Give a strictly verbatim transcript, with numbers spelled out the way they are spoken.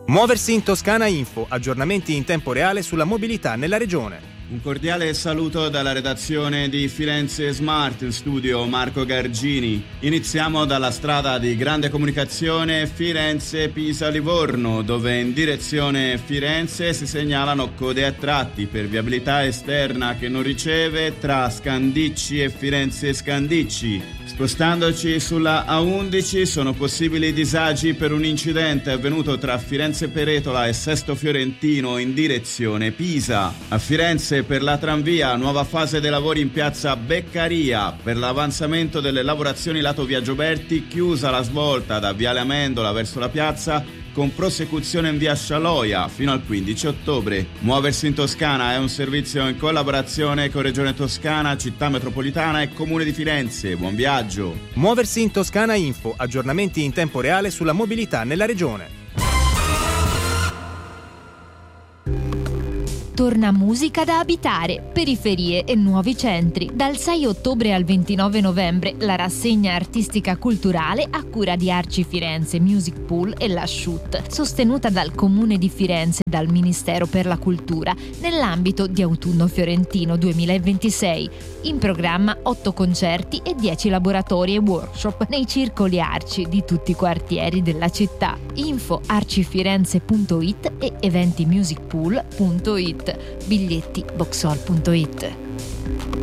Muoversi in Toscana Info, aggiornamenti in tempo reale sulla mobilità nella regione. Un cordiale saluto dalla redazione di Firenze Smart, in studio Marco Gargini. Iniziamo dalla strada di grande comunicazione Firenze-Pisa-Livorno, dove in direzione Firenze si segnalano code a tratti per viabilità esterna che non riceve tra Scandicci e Firenze-Scandicci. Spostandoci sulla A undici sono possibili disagi per un incidente avvenuto tra Firenze Peretola e Sesto Fiorentino in direzione Pisa. A Firenze per la tranvia, nuova fase dei lavori in piazza Beccaria. Per l'avanzamento delle lavorazioni lato Via Gioberti, chiusa la svolta da Viale Amendola verso la piazza con prosecuzione in via Scialoia fino al quindici ottobre. Muoversi in Toscana è un servizio in collaborazione con Regione Toscana, Città Metropolitana e Comune di Firenze. Buon viaggio! Muoversi in Toscana Info, aggiornamenti in tempo reale sulla mobilità nella regione. Torna musica da abitare, periferie e nuovi centri. Dal sei ottobre al ventinove novembre la rassegna artistica culturale a cura di Arci Firenze Music Pool e la Shoot, sostenuta dal Comune di Firenze e dal Ministero per la Cultura nell'ambito di Autunno Fiorentino duemilaventisei. In programma otto concerti e dieci laboratori e workshop nei circoli Arci di tutti i quartieri della città. Info arcifirenze punto it e eventimusicpool punto it. Biglietti boxhall punto it.